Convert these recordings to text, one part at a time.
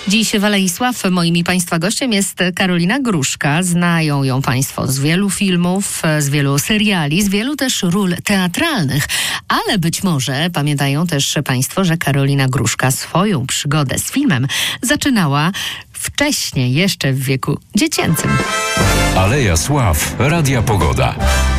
Dziś w Alei Sław moim i Państwa gościem jest Karolina Gruszka. Znają ją Państwo z wielu filmów, z wielu seriali, z wielu też ról teatralnych. Ale być może pamiętają też Państwo, że Karolina Gruszka swoją przygodę z filmem zaczynała wcześniej, jeszcze w wieku dziecięcym. Aleja Sław, Radia Pogoda.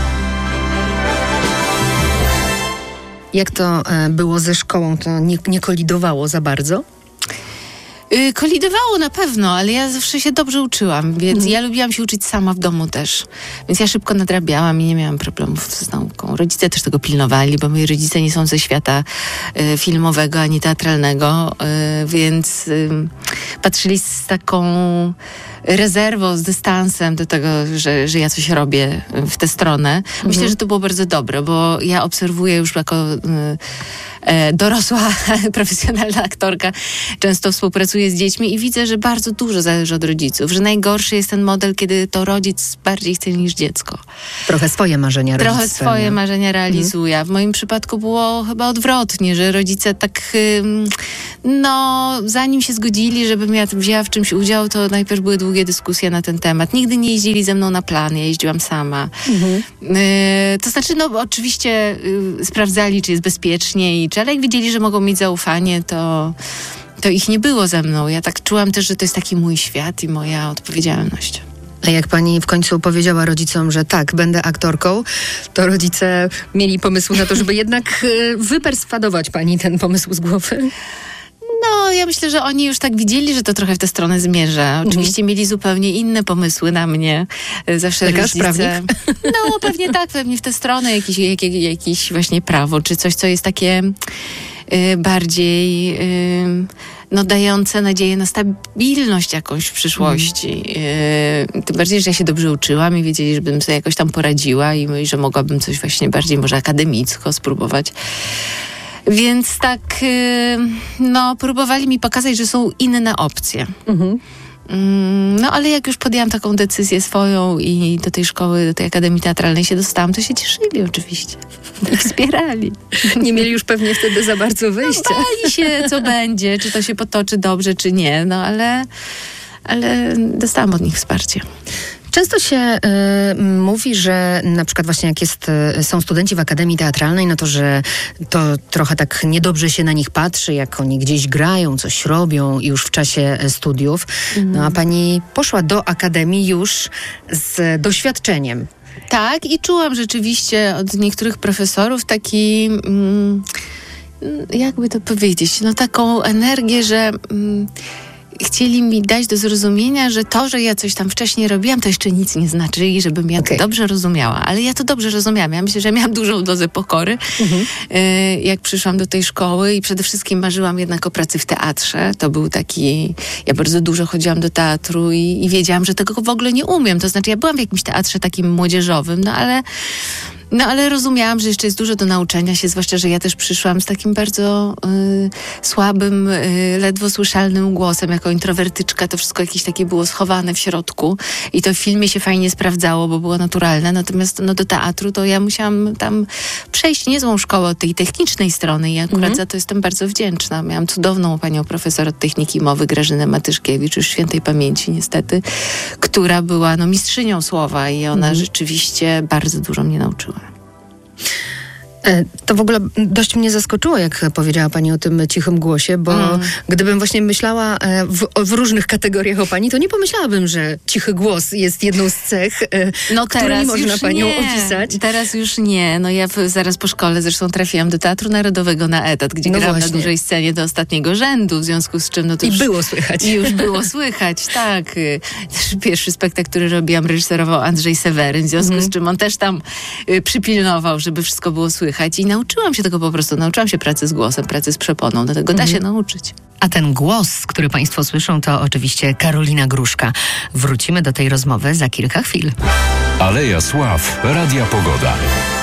Jak to było ze szkołą? To nie kolidowało za bardzo? Kolidowało na pewno, ale ja zawsze się dobrze uczyłam, więc ja lubiłam się uczyć sama w domu też. Więc ja szybko nadrabiałam i nie miałam problemów z nauką. Rodzice też tego pilnowali, bo moi rodzice nie są ze świata filmowego ani teatralnego, więc patrzyli z taką rezerwą, z dystansem do tego, że ja coś robię w tę stronę. Myślę, że to było bardzo dobre, bo ja obserwuję już jako dorosła, profesjonalna aktorka, często współpracuję z dziećmi i widzę, że bardzo dużo zależy od rodziców, że najgorszy jest ten model, kiedy to rodzic bardziej chce niż dziecko. Trochę swoje marzenia Trochę swoje marzenia realizuje. W moim przypadku było chyba odwrotnie, że rodzice tak, zanim się zgodzili, żebym ja wzięła w czymś udział, to najpierw były długie dyskusje na ten temat. Nigdy nie jeździli ze mną na plan, ja jeździłam sama. To znaczy, oczywiście sprawdzali, czy jest bezpiecznie ale jak widzieli, że mogą mieć zaufanie, to ich nie było ze mną. Ja tak czułam też, że to jest taki mój świat i moja odpowiedzialność. A jak pani w końcu powiedziała rodzicom, że tak, będę aktorką, to rodzice mieli pomysł na to, żeby jednak wyperswadować pani ten pomysł z głowy? Ja myślę, że oni już tak widzieli, że to trochę w tę stronę zmierza. Oczywiście mieli zupełnie inne pomysły na mnie. Zawsze lekarz, prawnik? Pewnie tak, pewnie w tę stronę jakieś właśnie prawo, czy coś, co jest takie bardziej dające nadzieję na stabilność jakąś w przyszłości. Tym bardziej, że ja się dobrze uczyłam i wiedzieli, że bym sobie jakoś tam poradziła i że mogłabym coś właśnie bardziej może akademicko spróbować. Więc tak, próbowali mi pokazać, że są inne opcje. Ale jak już podjęłam taką decyzję swoją i do tej szkoły, do tej Akademii Teatralnej się dostałam, to się cieszyli oczywiście. I wspierali. Nie mieli już pewnie wtedy za bardzo wyjścia. Bali się, co będzie, czy to się potoczy dobrze, czy nie. Ale dostałam od nich wsparcie. Często się mówi, że na przykład właśnie jak są studenci w Akademii Teatralnej, no to, że to trochę tak niedobrze się na nich patrzy, jak oni gdzieś grają, coś robią już w czasie studiów. No a pani poszła do Akademii już z doświadczeniem. Tak, i czułam rzeczywiście od niektórych profesorów taki, jakby to powiedzieć, taką energię, że chcieli mi dać do zrozumienia, że to, że ja coś tam wcześniej robiłam, to jeszcze nic nie znaczy i żebym ja to dobrze rozumiała. Ale ja to dobrze rozumiałam. Ja myślę, że miałam dużą dozę pokory, jak przyszłam do tej szkoły i przede wszystkim marzyłam jednak o pracy w teatrze. To był taki... Ja bardzo dużo chodziłam do teatru i wiedziałam, że tego w ogóle nie umiem. To znaczy, ja byłam w jakimś teatrze takim młodzieżowym, ale rozumiałam, że jeszcze jest dużo do nauczenia się, zwłaszcza, że ja też przyszłam z takim bardzo słabym, ledwo słyszalnym głosem, jako introwertyczka. To wszystko jakieś takie było schowane w środku i to w filmie się fajnie sprawdzało, bo było naturalne. Natomiast do teatru to ja musiałam tam przejść niezłą szkołę od tej technicznej strony i akurat za to jestem bardzo wdzięczna. Miałam cudowną panią profesor od techniki mowy, Grażynę Matyszkiewicz, już świętej pamięci niestety, która była mistrzynią słowa i ona rzeczywiście bardzo dużo mnie nauczyła. To w ogóle dość mnie zaskoczyło, jak powiedziała pani o tym cichym głosie, bo gdybym właśnie myślała w różnych kategoriach o pani, to nie pomyślałabym, że cichy głos jest jedną z cech, którymi można panią opisać. Teraz już nie. Ja zaraz po szkole zresztą trafiłam do Teatru Narodowego na etat, gdzie grałam na dużej scenie do ostatniego rzędu, w związku z czym... to już było słychać. I już było słychać, tak. Pierwszy spektakl, który robiłam, reżyserował Andrzej Seweryn, w związku z czym on też tam przypilnował, żeby wszystko było słychać. I nauczyłam się tego po prostu. Nauczyłam się pracy z głosem, pracy z przeponą. Dlatego da się nauczyć. A ten głos, który państwo słyszą, to oczywiście Karolina Gruszka. Wrócimy do tej rozmowy za kilka chwil. Aleja Sław, Radia Pogoda.